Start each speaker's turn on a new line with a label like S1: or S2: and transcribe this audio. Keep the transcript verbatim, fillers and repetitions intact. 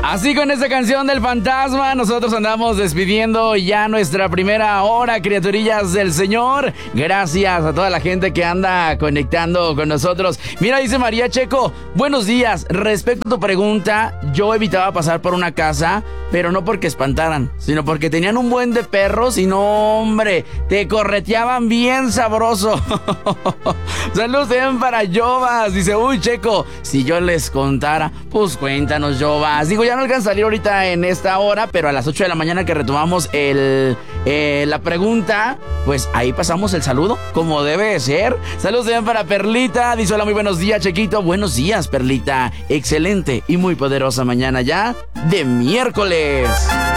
S1: Así con esta canción del fantasma, nosotros andamos despidiendo ya nuestra primera hora, criaturillas del Señor. Gracias a toda la gente que anda conectando con nosotros. Mira, dice María Checo, buenos días. Respecto a tu pregunta, yo evitaba pasar por una casa, pero no porque espantaran, sino porque tenían un buen de perros y no, hombre, te correteaban bien sabroso. Saludos también para Jovas. Dice, uy, Checo, si yo les contara, pues cuéntanos, Jovas. Digo, ya no alcanza a salir ahorita en esta hora, pero a las ocho de la mañana que retomamos el, eh, la pregunta, pues ahí pasamos el saludo, como debe de ser. Saludos también para Perlita. Dice, hola, muy buenos días, Chequito. Buenos días, Perlita. Excelente y muy poderosa mañana ya de miércoles.